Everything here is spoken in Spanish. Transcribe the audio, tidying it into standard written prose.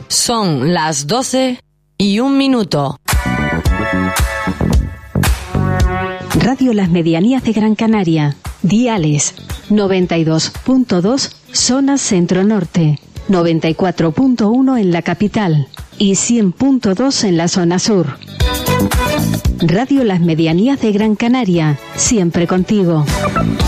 Son las 12:01. Radio Las Medianías de Gran Canaria. Diales 92.2 zona centro-norte, 94.1 en la capital y 100.2 en la zona sur. Radio Las Medianías de Gran Canaria, siempre contigo.